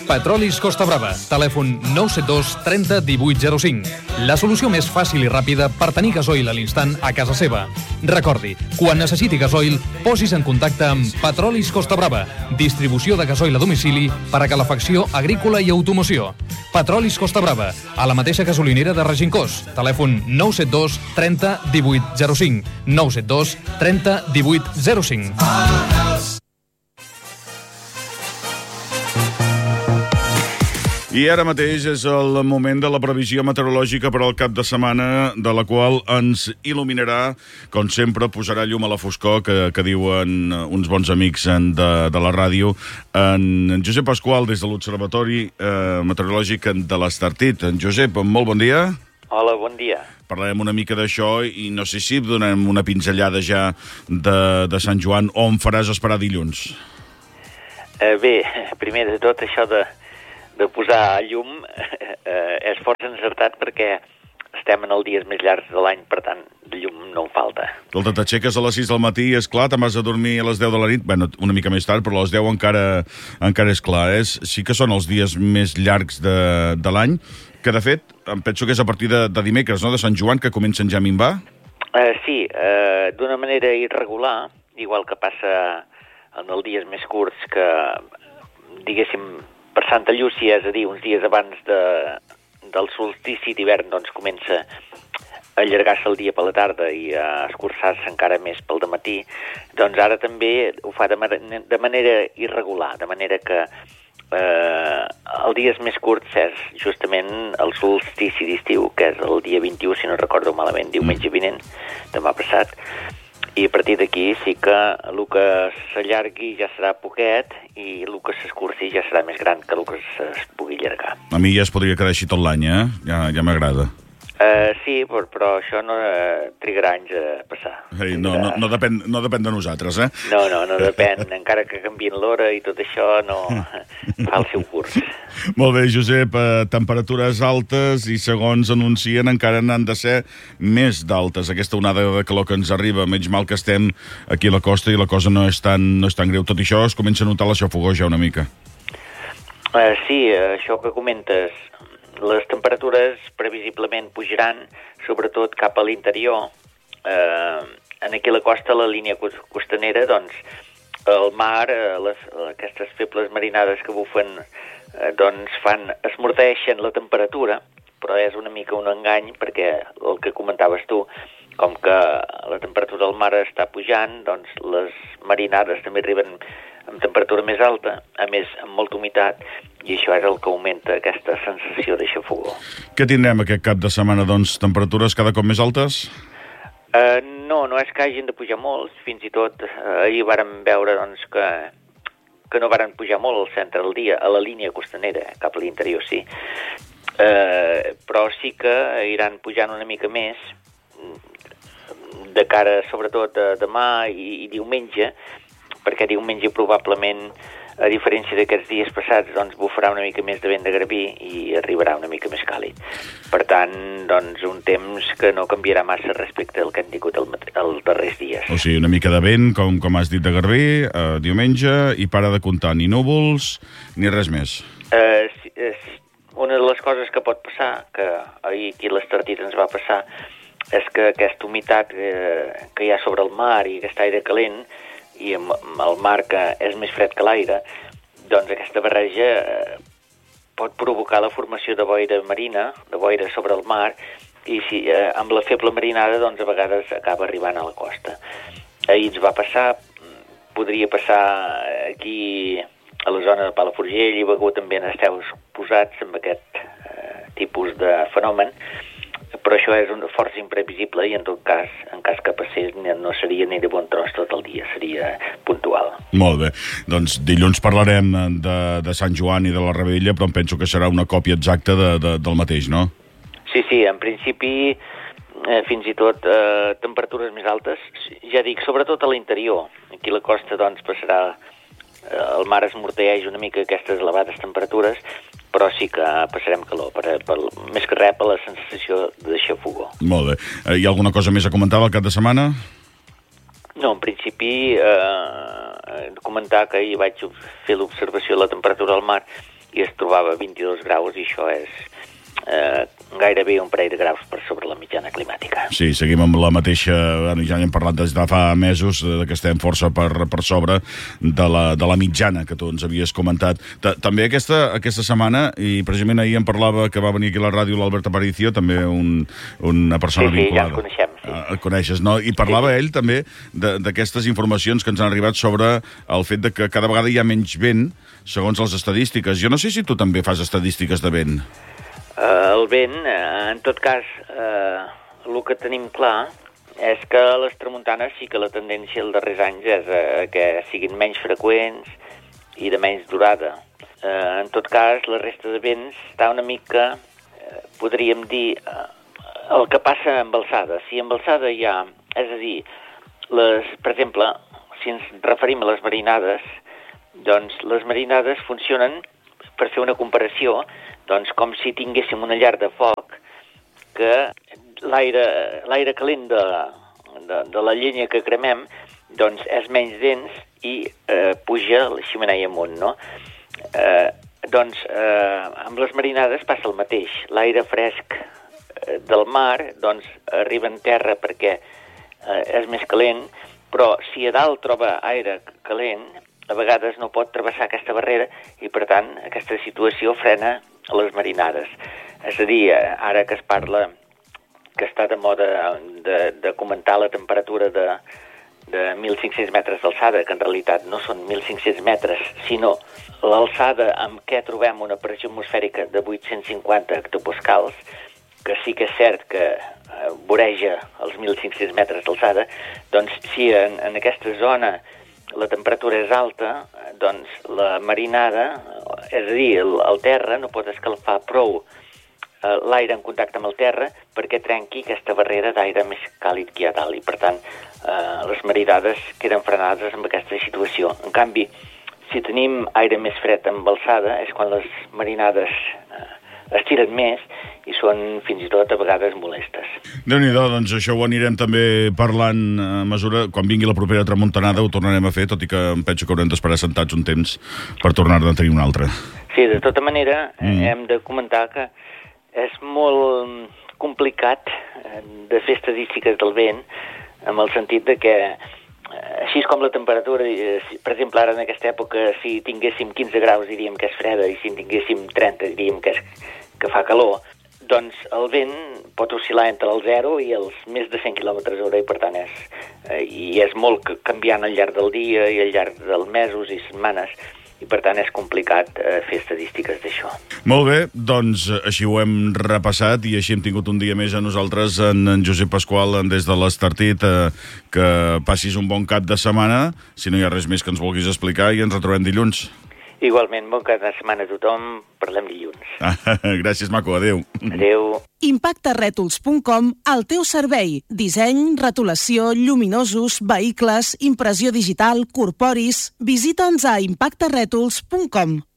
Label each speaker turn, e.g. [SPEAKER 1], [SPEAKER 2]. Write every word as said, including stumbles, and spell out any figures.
[SPEAKER 1] Petrolis Costa Brava. Telèfon nou set dos trenta divuit zero cinc. La solució més fàcil i ràpida per tenir gasoil a l'instant a casa seva. Recordi, quan necessiti gasoil, posis en contacte amb Petrolis Costa Brava. Distribució de gasoil a domicili per a calefacció agrícola i automoció. Petrolis Costa Brava, a la mateixa gasolinera de Regencós. Telèfon nou set dos trenta divuit zero cinc. nou set dos trenta divuit zero cinc.
[SPEAKER 2] I ara mateix és el moment de la previsió meteorològica per al cap de setmana, de la qual ens il·luminarà, com sempre, posarà llum a la foscor, que, que diuen uns bons amics de, de la ràdio, en Josep Pasqual, des de l'Observatori eh, Meteorològic de l'Estartit. En Josep, molt bon dia.
[SPEAKER 3] Hola, bon dia.
[SPEAKER 2] Parlarem una mica d'això i no sé si donem una pinzellada ja de, de Sant Joan, o em faràs esperar dilluns?
[SPEAKER 3] Eh, bé, primer de tot, això de... de posar llum eh, és força encertat perquè estem en els dies més llargs de l'any, per tant, de llum no en falta.
[SPEAKER 2] Escolta, t'aixeques a les sis del matí i, esclar, te'n vas a dormir a les deu de la nit, bueno, una mica més tard, però a les deu encara, encara és clar. Eh? Sí que són els dies més llargs de, de l'any, que de fet, em penso que és a partir de, de dimecres, no?, de Sant Joan, que comencen ja a minvar?
[SPEAKER 3] Eh, sí, eh, d'una manera irregular, igual que passa en els dies més curts, que, diguéssim, per Santa Llúcia, és a dir, uns dies abans de, del solstici d'hivern, doncs comença a allargar-se el dia per la tarda i a escurçar-se encara més pel dematí, doncs ara també ho fa de, de manera irregular, de manera que eh, els dies més curts és justament el solstici d'estiu, que és el dia vint-i-u, si no recordo malament, diumenge vinent, demà passat, i a partir d'aquí sí que el que s'allargui ja serà poquet i el que s'escurci ja serà més gran que el que es pugui allargar.
[SPEAKER 2] A mi ja es podria quedar així tot l'any, eh? Ja, ja m'agrada.
[SPEAKER 3] Uh, sí, però, però això no uh, trigarà anys a passar.
[SPEAKER 2] Ei, no, no, no, depèn, no depèn de nosaltres, eh?
[SPEAKER 3] No, no, no depèn. Encara que canvien l'hora i tot això, no fa el seu curs.
[SPEAKER 2] Molt bé, Josep. Eh, temperatures altes i, segons anuncien, encara n'han de ser més d'altes. Aquesta onada de calor que ens arriba, menys mal que estem aquí a la costa i la cosa no és tan, no és tan greu. Tot això es comença a notar la xafogor ja una mica.
[SPEAKER 3] Uh, sí, això que comentes... Les temperatures previsiblement pujaran, sobretot cap a l'interior. Eh, en aquí a la costa, la línia costanera, doncs, el mar, les, aquestes febles marinades que bufen, eh, doncs fan, esmorteixen la temperatura, però és una mica un engany, perquè el que comentaves tu, com que la temperatura del mar està pujant, doncs les marinades també arriben amb temperatura més alta, a més amb molta humitat, i això és el que augmenta aquesta sensació de xafogor.
[SPEAKER 2] Què tindrem aquest cap de setmana, doncs? Temperatures cada cop més altes?
[SPEAKER 3] Uh, no, no és que hagin de pujar molt, fins i tot uh, ahir vàrem veure doncs, que, que no varen pujar molt al centre del dia, a la línia costanera, cap a l'interior, sí. Uh, però sí que iran pujant una mica més, de cara, sobretot, a demà i, i diumenge, perquè diumenge probablement, a diferència d'aquests dies passats, doncs bufarà una mica més de vent de garbí i arribarà una mica més càlid. Per tant, doncs, un temps que no canviarà massa respecte al que han tingut el, els darrers dies.
[SPEAKER 2] O sigui, una mica de vent, com, com has dit, de garbí, eh, diumenge, i para de comptar ni núvols, ni res més.
[SPEAKER 3] Eh, sí, eh, una de les coses que pot passar, que ahir aquí a l'Estartit ens va passar, és que aquesta humitat eh, que hi ha sobre el mar i aquest aire calent, i amb el mar que és més fred que l'aire, doncs aquesta barreja eh, pot provocar la formació de boira marina, de boira sobre el mar, i si, eh, amb la feble marinada, doncs a vegades acaba arribant a la costa. Ahir ens va passar, podria passar aquí a la zona de Palafrugell i Begur també n'esteu posats amb aquest eh, tipus de fenomen, però això és un força imprevisible i en tot cas, en cas que passés, no seria ni de bon tros tot el dia, seria puntual.
[SPEAKER 2] Molt bé, doncs dilluns parlarem de, de Sant Joan i de la Rebella, però em penso que serà una còpia exacta de, de, del mateix, no?
[SPEAKER 3] Sí, sí, en principi eh, fins i tot eh, temperatures més altes, ja dic, sobretot a l'interior. Aquí a la costa doncs passarà, eh, el mar esmorteeix una mica aquestes elevades temperatures, però sí que passarem calor, per, per, més que res per la sensació de xafogor.
[SPEAKER 2] Molt bé. Hi ha alguna cosa més a comentar al cap de setmana?
[SPEAKER 3] No, en principi, eh, comentar que ahir vaig fer l'observació de la temperatura del mar i es trobava a vint-i-dos graus, i això és eh, gairebé un parell de graus per sobre la mitjana climàtica.
[SPEAKER 2] Sí, seguim amb la mateixa... Bueno, ja n'hem parlat des de fa mesos, eh, que estem força per, per sobre de la, de la mitjana que tu ens havies comentat. Ta també aquesta, aquesta setmana, i precisament ahir em parlava que va venir aquí a la ràdio l'Albert Aparicio, també un, una persona
[SPEAKER 3] sí, sí,
[SPEAKER 2] vinculada.
[SPEAKER 3] Ja ens coneixem, sí.
[SPEAKER 2] El coneixes, no? I parlava
[SPEAKER 3] sí, sí.
[SPEAKER 2] ell també d'aquestes informacions que ens han arribat sobre el fet de que cada vegada hi ha menys vent, segons les estadístiques. Jo no sé si tu també fas estadístiques de vent.
[SPEAKER 3] Uh, el vent, uh, en tot cas, uh, el que tenim clar és que a les tramuntanes sí que la tendència els darrers anys és uh, que siguin menys freqüents i de menys durada. Uh, en tot cas, la resta de vents està una mica, uh, podríem dir, uh, el que passa amb alçada. Si amb alçada hi ha, és a dir, les, per exemple, si ens referim a les marinades, doncs les marinades funcionen, per fer una comparació, doncs com si tinguéssim una llar de foc que l'aire calent de, de, de la llenya que cremem doncs és menys dens i eh, puja la xemeneia amunt, no? Eh, doncs eh, amb les marinades passa el mateix. L'aire fresc eh, del mar doncs arriba en terra perquè eh, és més calent, però si a dalt troba aire calent, a vegades no pot travessar aquesta barrera i, per tant, aquesta situació frena a les marinades. És a dir, ara que es parla, que està de moda de, de comentar la temperatura de, de mil cinc-cents metres d'alçada, que en realitat no són mil cinc-cents metres, sinó l'alçada amb què trobem una pressió atmosfèrica de vuit-cents cinquanta hectopascals, que sí que és cert que eh, voreja els mil cinc-cents metres d'alçada, doncs si en, en aquesta zona la temperatura és alta, doncs la marinada, és a dir, el, el terra no pot escalfar prou eh, l'aire en contacte amb el terra perquè trenqui aquesta barrera d'aire més càlid que hi ha dalt i, per tant, eh, les marinades queden frenades amb aquesta situació. En canvi, si tenim aire més fred amb alçada és quan les marinades eh, estiren més i són fins i tot a vegades molestes.
[SPEAKER 2] Déu-n'hi-do, doncs això ho anirem també parlant a mesura, quan vingui la propera tramuntanada ho tornarem a fer, tot i que em penso que haurem d'esperar sentats un temps per tornar-ne a tenir una altra.
[SPEAKER 3] Sí, de tota manera mm. hem de comentar que és molt complicat de fer estadístiques del vent, en el sentit de que així com la temperatura, per exemple, ara en aquesta època, si tinguéssim quinze graus diríem que és freda i si en tinguéssim trenta diríem que, és, que fa calor, doncs el vent pot oscil·lar entre el zero i els més de cent quilòmetres hora i per tant és, eh, i és molt canviant al llarg del dia i al llarg dels mesos i setmanes i per tant és complicat eh, fer estadístiques d'això.
[SPEAKER 2] Molt bé, doncs així ho hem repassat i així hem tingut un dia més a nosaltres en, en Josep Pasqual des de l'Estartit, eh, que passis un bon cap de setmana, si no hi ha res més que ens vulguis explicar i ens retrobem dilluns.
[SPEAKER 3] Igualment, bon cap de setmana a tothom, parlem dilluns.
[SPEAKER 2] Gràcies, maco, adéu.
[SPEAKER 3] Adéu.
[SPEAKER 4] impacte rètols punt com, al teu servei. Disseny, rotulació, lluminosos, vehicles, impressió digital, corporis... Visita'ns a impacte rètols punt com.